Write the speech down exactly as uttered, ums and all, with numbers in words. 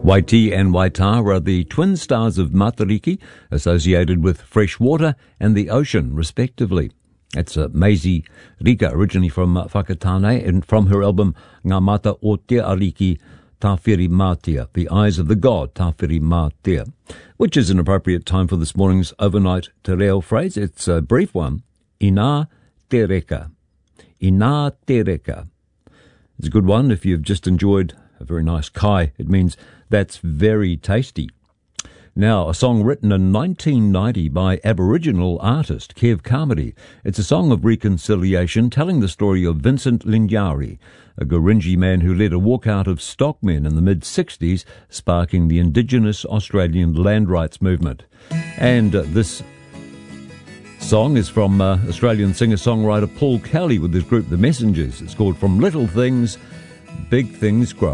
Waiti and Waitā are the twin stars of Matariki, associated with fresh water and the ocean, respectively. That's uh, Maisie Rika, originally from uh, Whakatane, and from her album Ngā Mata o Te Ariki, Tāwhiri Mātia, The Eyes of the God, Tāwhiri Mātia, which is an appropriate time for this morning's overnight te reo phrase. It's a brief one. Ina te reka. Ina te reka. It's a good one if you've just enjoyed a very nice kai. It means that's very tasty. Now, a song written in nineteen ninety by Aboriginal artist Kev Carmody. It's a song of reconciliation telling the story of Vincent Linyari, a Gurindji man who led a walkout of stockmen in the mid-sixties, sparking the Indigenous Australian land rights movement. And uh, this song is from uh, Australian singer-songwriter Paul Kelly with his group The Messengers. It's called From Little Things, Big Things Grow.